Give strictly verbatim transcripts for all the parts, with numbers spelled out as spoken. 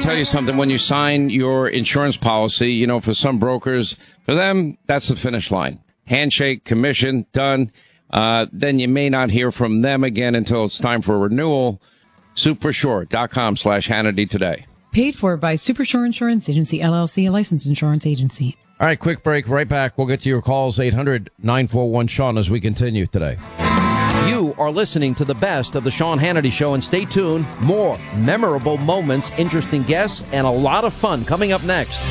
tell you something. When you sign your insurance policy, you know, for some brokers, for them, that's the finish line. Handshake, commission, done. Uh, then you may not hear from them again until it's time for renewal. Supersure.com slash Hannity today. Paid for by Supersure Insurance Agency, L L C, a licensed insurance agency. All right, quick break. Right back. We'll get to your calls, eight hundred nine four one Sean, as we continue today. You are listening to the best of the Sean Hannity Show, and stay tuned. More memorable moments, interesting guests, and a lot of fun coming up next.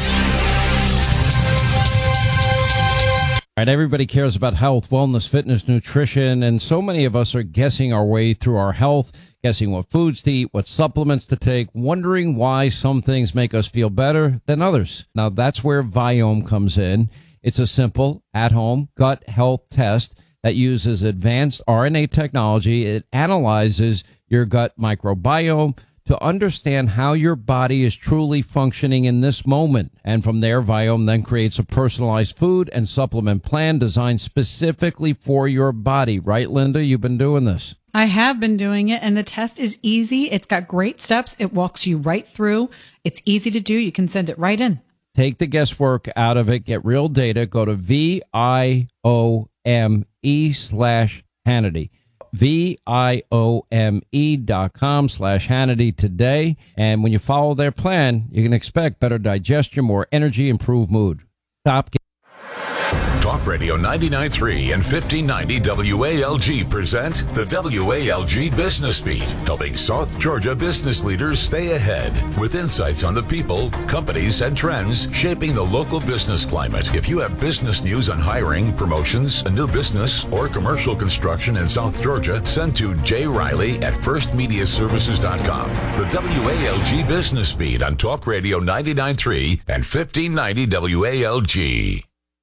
All right, everybody cares about health, wellness, fitness, nutrition, and so many of us are guessing our way through our health, guessing what foods to eat, what supplements to take, wondering why some things make us feel better than others. Now, that's where Viome comes in. It's a simple, at-home gut health test that uses advanced R N A technology. It analyzes your gut microbiome to understand how your body is truly functioning in this moment. And from there, Viome then creates a personalized food and supplement plan designed specifically for your body. Right, Linda? You've been doing this. I have been doing it, and the test is easy. It's got great steps. It walks you right through. It's easy to do. You can send it right in. Take the guesswork out of it. Get real data. Go to V I O M E slash Hannity. V I O M E dot com slash Hannity today. And when you follow their plan, you can expect better digestion, more energy, improved mood. Stop. Talk Radio ninety-nine point three and fifteen ninety W A L G present the W A L G Business Beat, helping South Georgia business leaders stay ahead with insights on the people, companies, and trends shaping the local business climate. If you have business news on hiring, promotions, a new business, or commercial construction in South Georgia, send to Jay Riley at first media services dot com. The W A L G Business Beat on Talk Radio ninety-nine point three and fifteen ninety W A L G.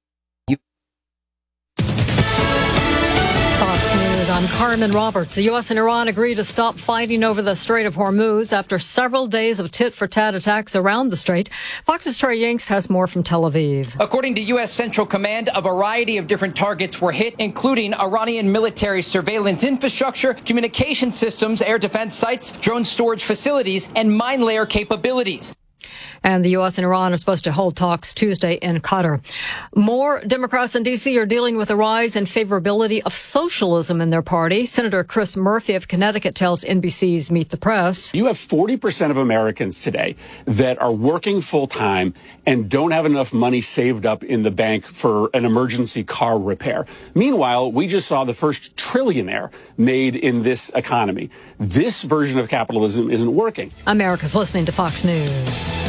I'm Carmen Roberts. The U S and Iran agreed to stop fighting over the Strait of Hormuz after several days of tit-for-tat attacks around the strait. Fox's Trey Yingst has more from Tel Aviv. According to U S Central Command, a variety of different targets were hit, including Iranian military surveillance infrastructure, communication systems, air defense sites, drone storage facilities, and mine layer capabilities. And the U S and Iran are supposed to hold talks Tuesday in Qatar. More Democrats in D C are dealing with a rise in favorability of socialism in their party. Senator Chris Murphy of Connecticut tells N B C's Meet the Press. You have forty percent of Americans today that are working full time and don't have enough money saved up in the bank for an emergency car repair. Meanwhile, we just saw the first trillionaire made in this economy. This version of capitalism isn't working. America's listening to Fox News.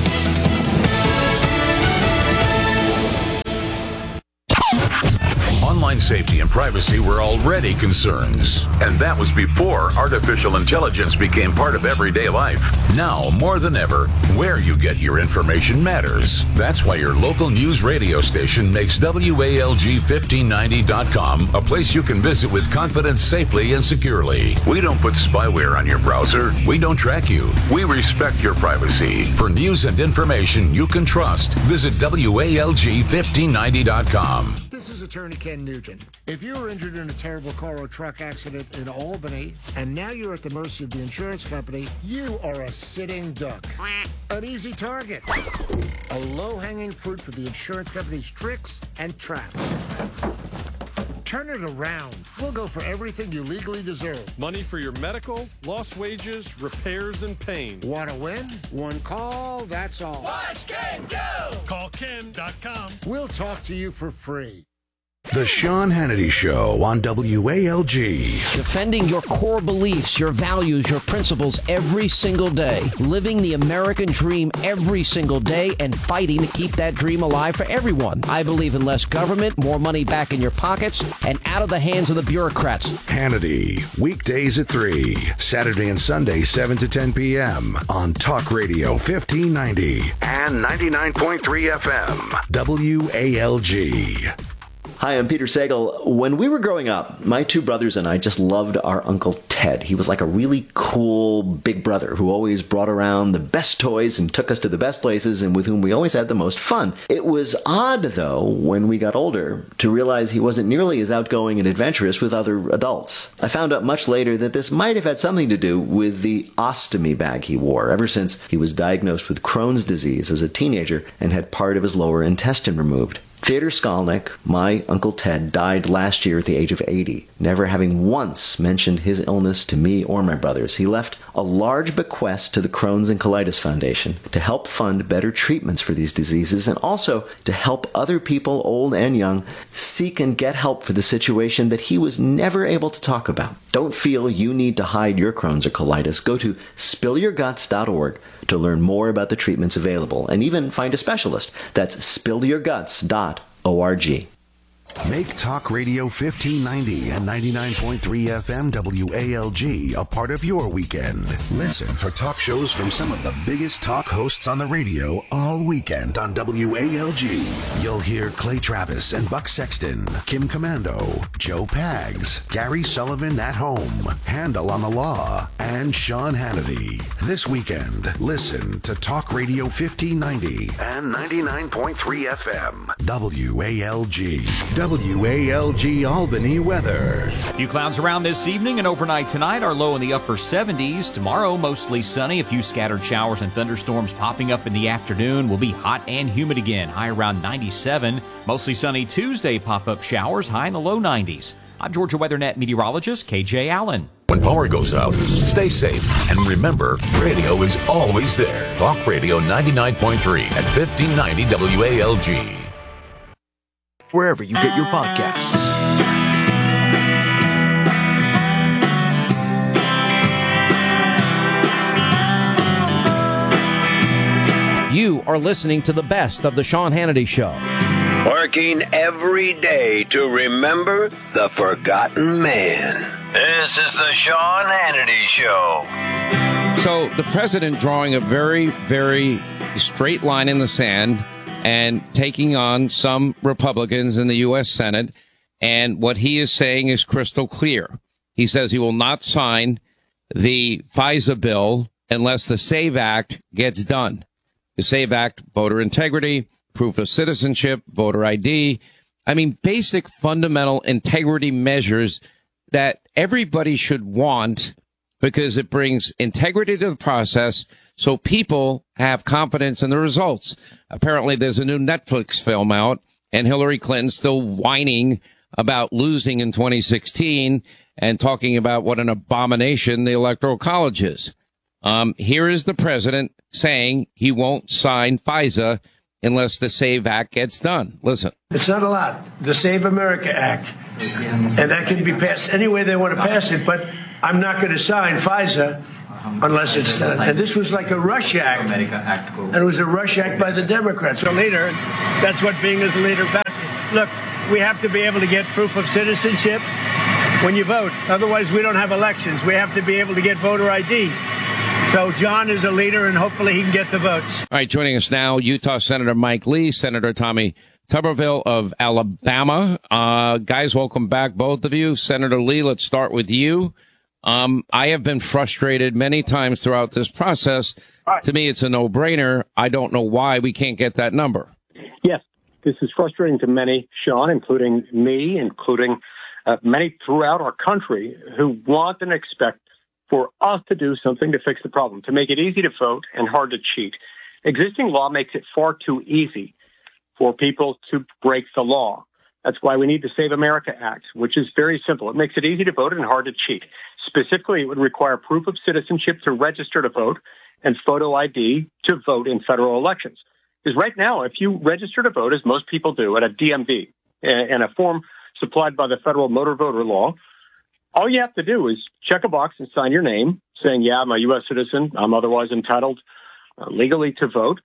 Online safety and privacy were already concerns, and that was before artificial intelligence became part of everyday life. Now, more than ever, where you get your information matters. That's why your local news radio station makes W A L G fifteen ninety dot com a place you can visit with confidence safely and securely. We don't put spyware on your browser. We don't track you. We respect your privacy. For news and information you can trust, visit W A L G fifteen ninety dot com. This is Attorney Ken Nugent. If you were injured in a terrible car or truck accident in Albany, and now you're at the mercy of the insurance company, you are a sitting duck. An easy target. A low-hanging fruit for the insurance company's tricks and traps. Turn it around. We'll go for everything you legally deserve. Money for your medical, lost wages, repairs, and pain. Want to win? One call, that's all. Watch Ken go! Call Ken dot com. We'll talk to you for free. The Sean Hannity Show on W A L G. Defending your core beliefs, your values, your principles every single day. Living the American dream every single day and fighting to keep that dream alive for everyone. I believe in less government, more money back in your pockets, and out of the hands of the bureaucrats. Hannity, weekdays at three, Saturday and Sunday, seven to ten p.m. on Talk Radio fifteen ninety and ninety-nine point three F M. W A L G. Hi, I'm Peter Sagal. When we were growing up, my two brothers and I just loved our Uncle Ted. He was like a really cool big brother who always brought around the best toys and took us to the best places and with whom we always had the most fun. It was odd, though, when we got older, to realize he wasn't nearly as outgoing and adventurous with other adults. I found out much later that this might have had something to do with the ostomy bag he wore ever since he was diagnosed with Crohn's disease as a teenager and had part of his lower intestine removed. Theodor Skolnick, my Uncle Ted, died last year at the age of eighty, never having once mentioned his illness to me or my brothers. He left a large bequest to the Crohn's and Colitis Foundation to help fund better treatments for these diseases and also to help other people, old and young, seek and get help for the situation that he was never able to talk about. Don't feel you need to hide your Crohn's or colitis. Go to spill your guts dot org to learn more about the treatments available and even find a specialist. That's spill your guts dot org. Make Talk Radio fifteen ninety and ninety-nine point three F M W A L G a part of your weekend. Listen for talk shows from some of the biggest talk hosts on the radio all weekend on W A L G. You'll hear Clay Travis and Buck Sexton, Kim Commando, Joe Pags, Gary Sullivan at Home, Handel on the Law, and Sean Hannity. This weekend, listen to Talk Radio fifteen ninety and ninety-nine point three F M W A L G. W A L G Albany weather. A few clouds around this evening and overnight tonight. Our low in the upper seventies. Tomorrow, mostly sunny. A few scattered showers and thunderstorms popping up in the afternoon. Will be hot and humid again. High around ninety-seven. Mostly sunny Tuesday. Pop-up showers. High in the low nineties. I'm Georgia WeatherNet meteorologist K J Allen. When power goes out, stay safe. And remember, radio is always there. Talk Radio ninety-nine point three at fifteen ninety W A L G. Wherever you get your podcasts. You are listening to the best of the Sean Hannity Show. Working every day to remember the forgotten man. This is the Sean Hannity Show. So the president drawing a very, very straight line in the sand and taking on some Republicans in the U S Senate. And what he is saying is crystal clear. He says he will not sign the FISA bill unless the SAVE Act gets done. The SAVE Act, voter integrity, proof of citizenship, voter I D. I mean, basic fundamental integrity measures that everybody should want because it brings integrity to the process so people have confidence in the results. Apparently, there's a new Netflix film out, and Hillary Clinton's still whining about losing in twenty sixteen and talking about what an abomination the Electoral College is. Um, here is the president saying he won't sign FISA unless the SAVE Act gets done. Listen. It's not allowed. The Save America Act. And that can be passed any way they want to pass it, but I'm not going to sign FISA unless it's done. And this was like a rush act. And it was a rush act by the Democrats. A leader, that's what being as a leader about. Look, we have to be able to get proof of citizenship when you vote. Otherwise, we don't have elections. We have to be able to get voter I D. So John is a leader, and hopefully he can get the votes. All right, joining us now, Utah Senator Mike Lee, Senator Tommy Tuberville of Alabama. Uh, guys, welcome back, both of you. Senator Lee, let's start with you. Um, I have been frustrated many times throughout this process. Right. To me, it's a no-brainer. I don't know why we can't get that number. Yes, this is frustrating to many, Sean, including me, including uh, many throughout our country who want and expect for us to do something to fix the problem, to make it easy to vote and hard to cheat. Existing law makes it far too easy for people to break the law. That's why we need the Save America Act, which is very simple. It makes it easy to vote and hard to cheat. Specifically, it would require proof of citizenship to register to vote and photo I D to vote in federal elections. Because right now, if you register to vote, as most people do, at a D M V, and a form supplied by the federal motor voter law, all you have to do is check a box and sign your name saying, yeah, I'm a U S citizen. I'm otherwise entitled uh, legally to vote.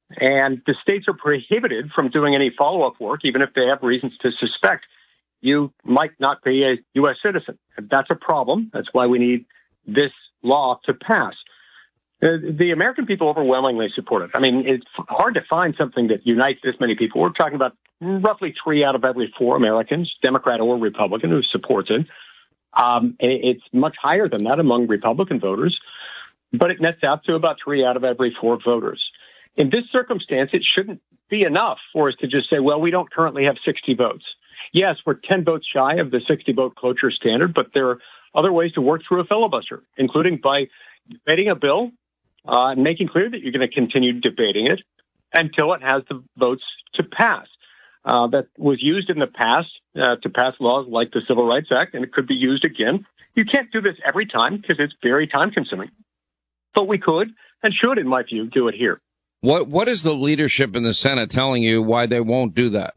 And the states are prohibited from doing any follow-up work, even if they have reasons to suspect you might not be a U S citizen. And that's a problem. That's why we need this law to pass. Uh, the American people overwhelmingly support it. I mean, it's hard to find something that unites this many people. We're talking about roughly three out of every four Americans, Democrat or Republican, who supports it. Um, it's much higher than that among Republican voters, but it nets out to about three out of every four voters. In this circumstance, it shouldn't be enough for us to just say, well, we don't currently have sixty votes. Yes, we're ten votes shy of the sixty vote cloture standard, but there are other ways to work through a filibuster, including by debating a bill uh, and making clear that you're going to continue debating it until it has the votes to pass. Uh, that was used in the past uh, to pass laws like the Civil Rights Act, and it could be used again. You can't do this every time because it's very time-consuming. But we could and should, in my view, do it here. What What is the leadership in the Senate telling you why they won't do that?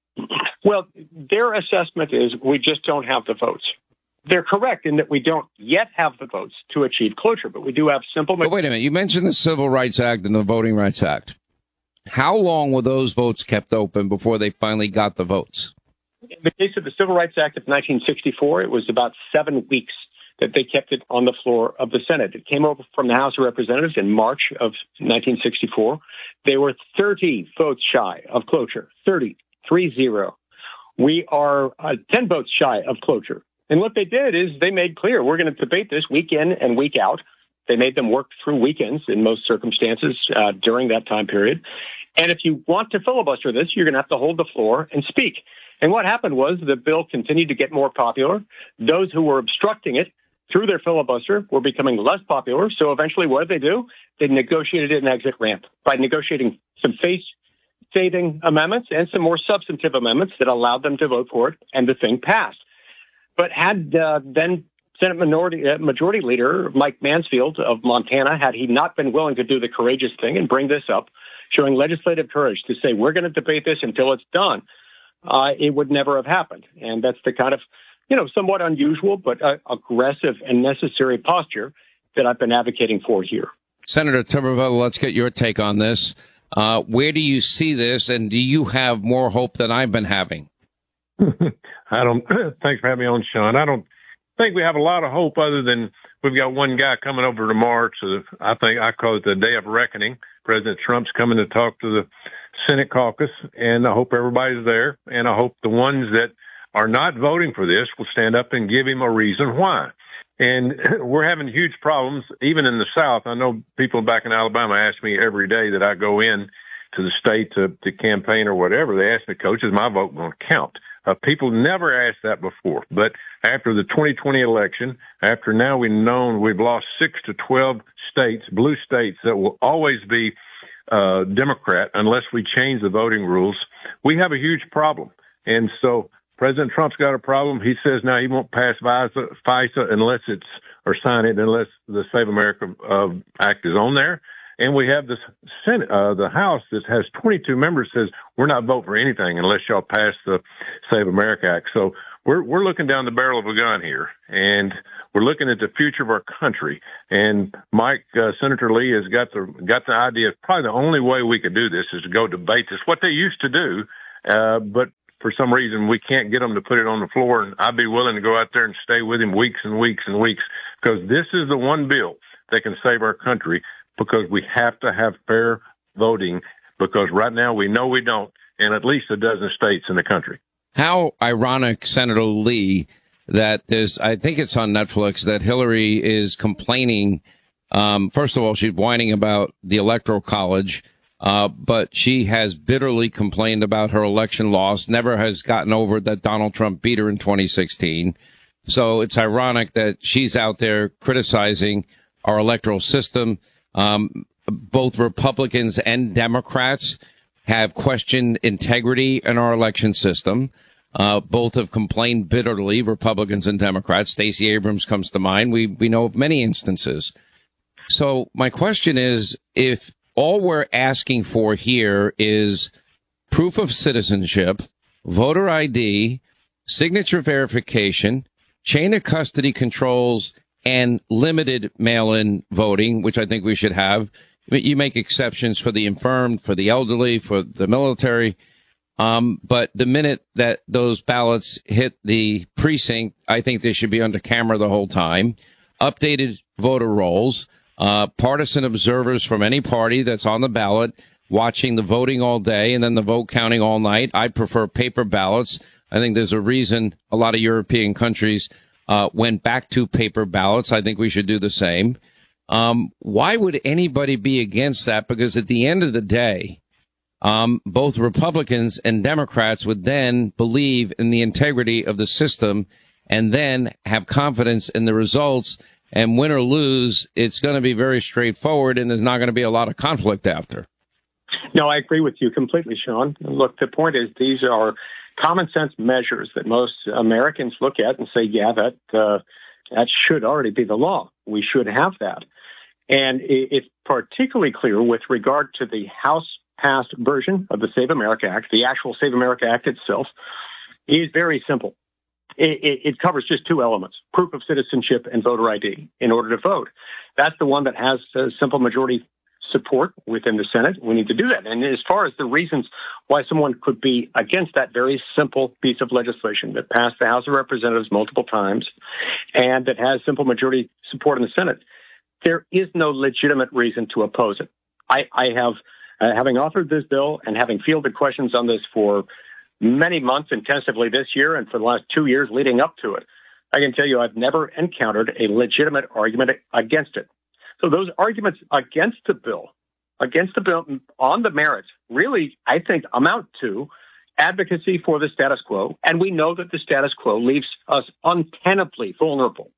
Well, their assessment is we just don't have the votes. They're correct in that we don't yet have the votes to achieve cloture, but we do have simple... But wait a minute. You mentioned the Civil Rights Act and the Voting Rights Act. How long were those votes kept open before they finally got the votes? In the case of the Civil Rights Act of nineteen sixty-four, it was about seven weeks that they kept it on the floor of the Senate. It came over from the House of Representatives in March of nineteen sixty-four. They were thirty votes shy of cloture, thirty, three zero. We are uh, ten votes shy of cloture. And what they did is they made clear we're going to debate this week in and week out. They made them work through weekends in most circumstances uh, during that time period. And if you want to filibuster this, you're going to have to hold the floor and speak. And what happened was the bill continued to get more popular. Those who were obstructing it through their filibuster were becoming less popular. So eventually what did they do? They negotiated an exit ramp by negotiating some face-saving amendments and some more substantive amendments that allowed them to vote for it, and the thing passed. But had uh, then Senate Minority uh, Majority Leader Mike Mansfield of Montana, had he not been willing to do the courageous thing and bring this up, showing legislative courage to say, we're going to debate this until it's done, uh, it would never have happened. And that's the kind of, you know, somewhat unusual, but uh, aggressive and necessary posture that I've been advocating for here. Senator Tuberville, let's get your take on this. Uh, where do you see this, and do you have more hope than I've been having? I don't, thanks for having me on, Sean. I don't think we have a lot of hope other than we've got one guy coming over tomorrow to, I think I call it the day of reckoning. President Trump's coming to talk to the Senate caucus, and I hope everybody's there. And I hope the ones that are not voting for this will stand up and give him a reason why. And we're having huge problems, even in the South. I know people back in Alabama ask me every day that I go in to the state to, to campaign or whatever. They ask me, Coach, is my vote going to count? Uh, people never asked that before. But after the twenty twenty election, after now we've known we've lost six to twelve states, blue states that will always be uh, Democrat unless we change the voting rules, we have a huge problem. And so President Trump's got a problem. He says now he won't pass FISA, FISA unless it's, or sign it unless the Save America uh, Act is on there. And we have the Senate, uh, the House that has twenty-two members says we're not voting for anything unless y'all pass the Save America Act. So we're, we're looking down the barrel of a gun here, and we're looking at the future of our country. And Mike, uh, Senator Lee has got the, got the idea. Probably the only way we could do this is to go debate this, what they used to do. Uh, but for some reason we can't get them to put it on the floor. And I'd be willing to go out there and stay with him weeks and weeks and weeks, because this is the one bill that can save our country. Because we have to have fair voting, because right now we know we don't in at least a dozen states in the country. How ironic, Senator Lee, that there's, I think it's on Netflix, that Hillary is complaining. Um, first of all, she's whining about the Electoral College, uh, but she has bitterly complained about her election loss, never has gotten over that Donald Trump beat her in twenty sixteen. So it's ironic that she's out there criticizing our electoral system. Um, both Republicans and Democrats have questioned integrity in our election system. Uh, both have complained bitterly, Republicans and Democrats. Stacey Abrams comes to mind. We, we know of many instances. So my question is, if all we're asking for here is proof of citizenship, voter I D, signature verification, chain of custody controls, and limited mail-in voting, which I think we should have. You make exceptions for the infirm, for the elderly, for the military. Um, but the minute that those ballots hit the precinct, I think they should be under camera the whole time. Updated voter rolls, uh, partisan observers from any party that's on the ballot, watching the voting all day and then the vote counting all night. I prefer paper ballots. I think there's a reason a lot of European countries uh, went back to paper ballots. I think we should do the same. Um, why would anybody be against that? Because at the end of the day, um, both Republicans and Democrats would then believe in the integrity of the system and then have confidence in the results. And win or lose, it's going to be very straightforward, and there's not going to be a lot of conflict after. No, I agree with you completely, Sean. Look, the point is these are common sense measures that most Americans look at and say, yeah, that uh, that should already be the law. We should have that. And it's particularly clear with regard to the House-passed version of the Save America Act. The actual Save America Act itself is very simple. It, it, it covers just two elements, proof of citizenship and voter I D in order to vote. That's the one that has uh, simple majority support within the Senate. We need to do that. And as far as the reasons why someone could be against that very simple piece of legislation that passed the House of Representatives multiple times and that has simple majority support in the Senate, there is no legitimate reason to oppose it. I, I have, uh, having authored this bill and having fielded questions on this for many months intensively this year and for the last two years leading up to it, I can tell you I've never encountered a legitimate argument against it. So those arguments against the bill, against the bill on the merits, really, I think, amount to advocacy for the status quo. And we know that the status quo leaves us untenably vulnerable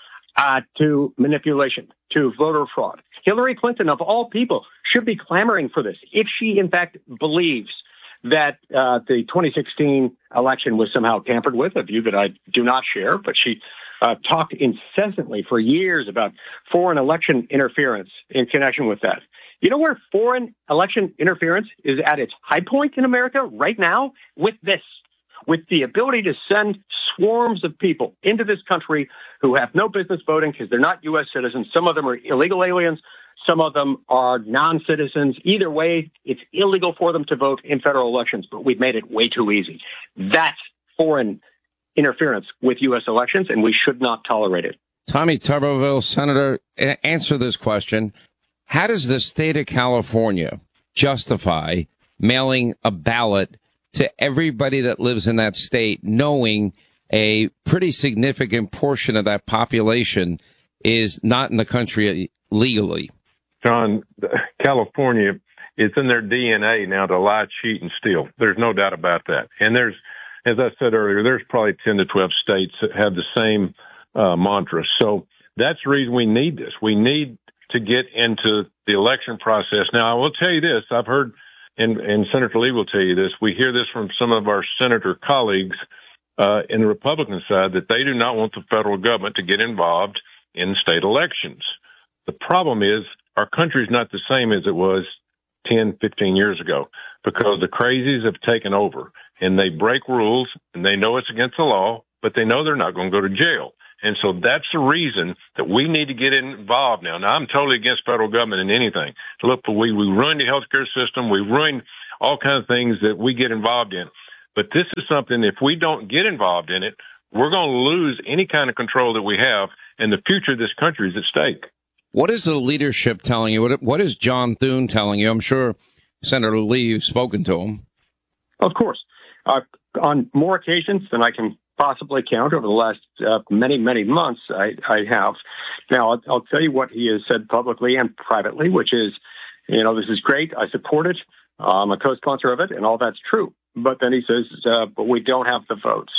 uh, to manipulation, to voter fraud. Hillary Clinton, of all people, should be clamoring for this if she, in fact, believes that uh, the twenty sixteen election was somehow tampered with, a view that I do not share, but she uh, talked incessantly for years about foreign election interference in connection with that. You know where foreign election interference is at its high point in America right now? With this, with the ability to send swarms of people into this country who have no business voting because they're not U S citizens. Some of them are illegal aliens. Some of them are non-citizens. Either way, it's illegal for them to vote in federal elections, but we've made it way too easy. That's foreign interference with U S elections, and we should not tolerate it. Tommy Tuberville, Senator, answer this question. How does the state of California justify mailing a ballot to everybody that lives in that state, knowing a pretty significant portion of that population is not in the country legally? John, California, it's in their D N A now to lie, cheat, and steal. There's no doubt about that. And there's, as I said earlier, there's probably ten to twelve states that have the same uh, mantra. So that's the reason we need this. We need to get into the election process. Now, I will tell you this. I've heard, and, and Senator Lee will tell you this, we hear this from some of our senator colleagues uh, in the Republican side, that they do not want the federal government to get involved in state elections. The problem is our country is not the same as it was ten, fifteen years ago, because the crazies have taken over and they break rules and they know it's against the law, but they know they're not going to go to jail. And so that's the reason that we need to get involved now. Now, I'm totally against federal government in anything. Look, we, we ruin the healthcare system. We ruin all kinds of things that we get involved in. But this is something, if we don't get involved in it, we're going to lose any kind of control that we have, and the future of this country is at stake. What is the leadership telling you? What, what is John Thune telling you? I'm sure, Senator Lee, you've spoken to him. Of course. Uh, on more occasions than I can possibly count over the last uh, many, many months, I, I have. Now, I'll, I'll tell you what he has said publicly and privately, which is, you know, this is great. I support it. I'm a co-sponsor of it, and all that's true. But then he says, uh, but we don't have the votes.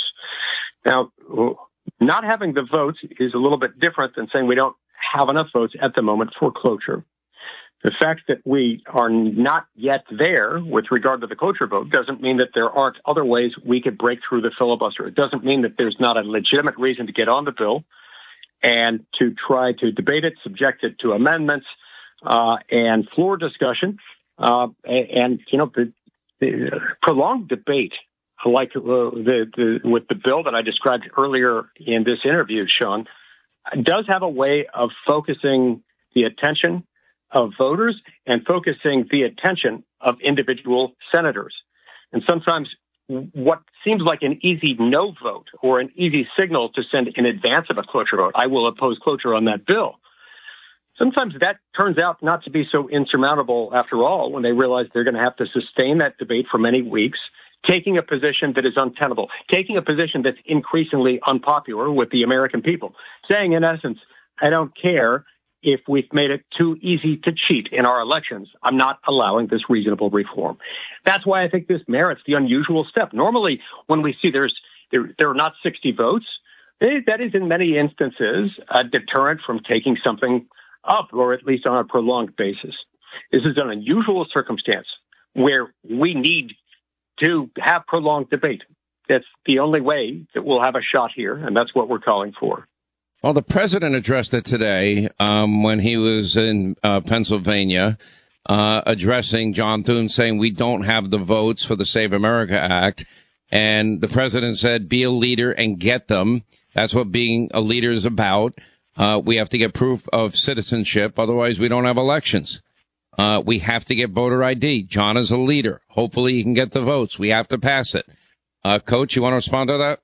Now, not having the votes is a little bit different than saying we don't have enough votes at the moment for cloture. The fact that we are not yet there with regard to the cloture vote doesn't mean that there aren't other ways we could break through the filibuster. It doesn't mean that there's not a legitimate reason to get on the bill and to try to debate it, subject it to amendments, uh, and floor discussion. Uh, and, you know, the, the prolonged debate like uh, the, the, with the bill that I described earlier in this interview, Sean, does have a way of focusing the attention of voters and focusing the attention of individual senators. And sometimes what seems like an easy no vote or an easy signal to send in advance of a cloture vote, I will oppose cloture on that bill. sometimes that turns out not to be so insurmountable after all when they realize they're going to have to sustain that debate for many weeks, taking a position that is untenable, taking a position that's increasingly unpopular with the American people, saying, in essence, I don't care if we've made it too easy to cheat in our elections. I'm not allowing this reasonable reform. That's why I think this merits the unusual step. Normally, when we see there's there, there are not sixty votes, that is in many instances a deterrent from taking something up, or at least on a prolonged basis. This is an unusual circumstance where we need to have prolonged debate. That's the only way that we'll have a shot here, and that's what we're calling for. Well, the president addressed it today um, when he was in uh, Pennsylvania, uh, addressing John Thune, saying we don't have the votes for the Save America Act. And the president said, be a leader and get them. That's what being a leader is about. Uh, we have to get proof of citizenship. Otherwise, we don't have elections. Uh, we have to get voter I D. John is a leader. Hopefully he can get the votes. We have to pass it. Uh, Coach, you want to respond to that?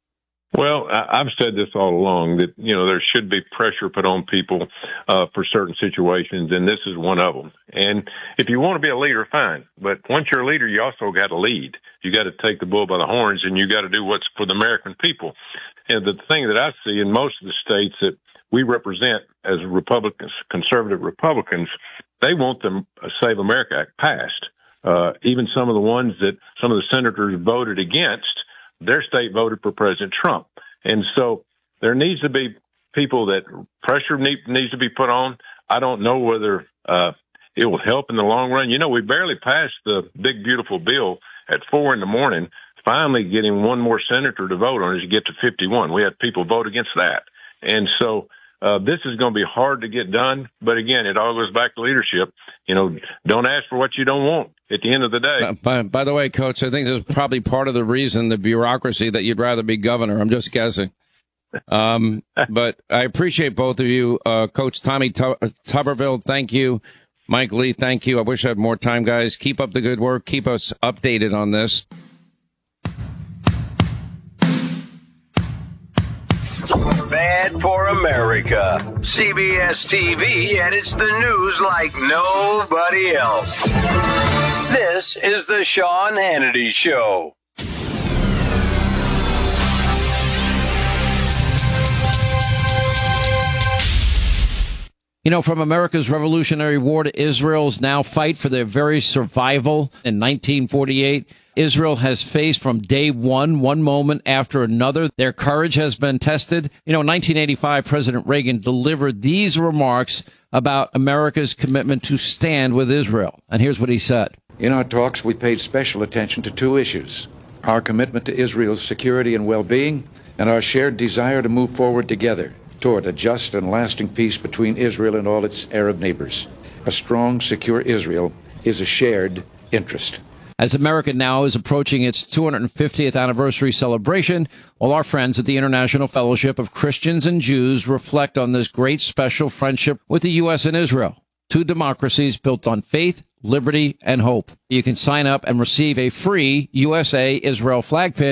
Well, I've said this all along that, you know, there should be pressure put on people uh, for certain situations, and this is one of them. And if you want to be a leader, fine. But once you're a leader, you also got to lead. You got to take the bull by the horns, and you got to do what's for the American people. And the thing that I see in most of the states that we represent as Republicans, conservative Republicans, they want the Save America Act passed. Uh, even some of the ones that some of the senators voted against, their state voted for President Trump. And so there needs to be people that pressure need, needs to be put on. I don't know whether uh, it will help in the long run. You know, we barely passed the big, beautiful bill at four in the morning, finally getting one more senator to vote on it as you get to fifty-one. We had people vote against that. And so uh, this is going to be hard to get done. But again, it all goes back to leadership. You know, don't ask for what you don't want at the end of the day. Uh, by, by the way, Coach, I think there's probably part of the reason, the bureaucracy, that you'd rather be governor. I'm just guessing. Um, but I appreciate both of you. Uh, Coach Tommy Tuberville, thank you. Mike Lee, thank you. I wish I had more time, guys. Keep up the good work. Keep us updated on this. Bad for America. C B S T V edits the news like nobody else. This is the Sean Hannity Show. You know, from America's Revolutionary War to Israel's now fight for their very survival in nineteen forty-eight, Israel has faced from day one, one moment after another. Their courage has been tested. You know, in nineteen eighty-five, President Reagan delivered these remarks about America's commitment to stand with Israel. And here's what he said. In our talks, we paid special attention to two issues: our commitment to Israel's security and well-being, and our shared desire to move forward together toward a just and lasting peace between Israel and all its Arab neighbors. A strong, secure Israel is a shared interest. As America now is approaching its two hundred fiftieth anniversary celebration, all our friends at the International Fellowship of Christians and Jews reflect on this great special friendship with the U S and Israel, two democracies built on faith, liberty, and hope. You can sign up and receive a free U S A Israel flag pin